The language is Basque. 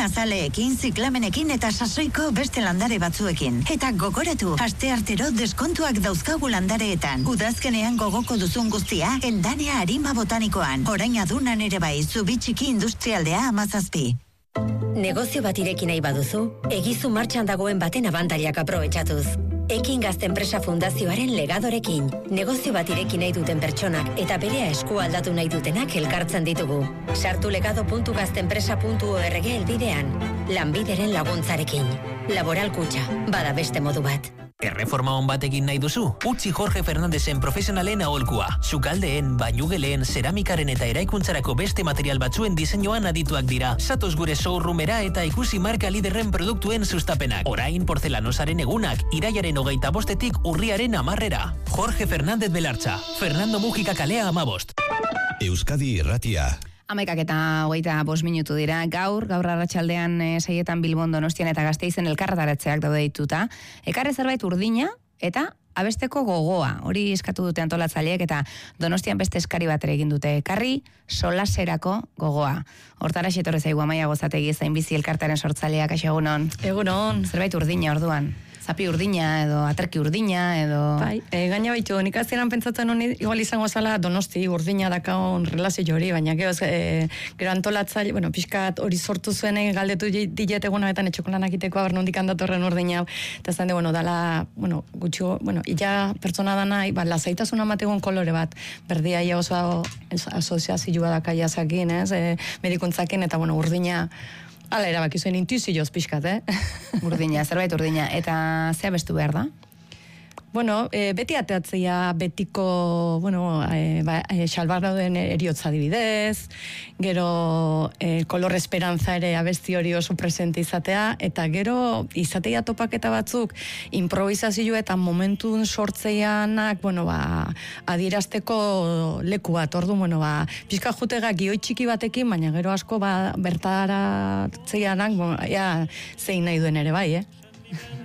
azaleekin, ziklamenekin eta sasoiko beste landare batzuekin. Eta gogoratu, asteartero deskontuak dauzkagu landareetan. Udazkenean gogoko duzun guztia, Endanea Arima Botanikoan. Orain adunan ere bai, Zubitxiki Industrialdea 17. Negozio bat ireki nahi baduzu, egizu martxan dagoen baten abantailak aprobetxatuz. Ekin Gazte Enpresa Fundazioaren legadorekin. Negozio bat ireki nahi duten pertsonak eta berea esku aldatu nahi dutenak elkartzen ditugu. Sartu legado.gazteenpresa.org helbidean. Lanbideren laguntzarekin. Laboral Kutxa, bada beste modu bat. Erreforma on bat egin nahi duzu? Utzi Jorge Fernandezen profesionalen aholkua. Sukaldeen, bainugeleen, zeramikaren eta eraikuntzarako beste material batzuen diseinuan adituak dira. Satoz gure showroomera eta ikusi marka liderren produktuen sustapenak. Orain portelanosaren egunak, iraiaren 25etik urriaren 10era. Jorge Fernández Belartza, Fernando Mujika kalea 15. Euskadi Irratia. 11:25 minutu dira. Gaur arratsaldean saietan Bilbon, Donostian eta Gasteizen elkarretaratzeak daude dituta. Ekarri zerbait urdina eta abesteko gogoa. Hori eskatu dute antolatzaileek eta Donostian beste eskari bat ere egin dute. Ekarri solaserako gogoa. Hortara etorri zaigu Amaia Gozategi Zainbizi elkartearen sortzaileak. Kaixo, egunon. Egunon. Zerbait urdina orduan. Zapi urdina edo aterki urdina edo... Bai, gaina baitu, nik azieran pentsatzen honi igual izango zala Donosti urdina dakaon relazio hori, baina gero antolatzaile, pixkat hori sortu zuen galdetu diet egunabetan etxoko lanak iteko aber nondik handatorren urdina, eta zan de, dala, gutxo, illa pertsona dana, lasaitasuna mategun kolore bat, berdia ia oso asoziazioa dakaia zakin, medikuntzakin, eta urdina... Hala, erabaki zuen intuizioz pixkat, Urdina, zerbait urdina. Eta zea bestu behar da? Beti ateatzea betiko, xalbarrauden eriotza dibidez, gero kolor esperantza ere abesti hori oso presente izatea, eta gero izatea topaketa batzuk improvisazio eta momentun sortzeianak, adierazteko leku bat, ordu, pixka jutega gioi txiki batekin, baina gero asko bertaratzeianak, zein nahi duen ere bai,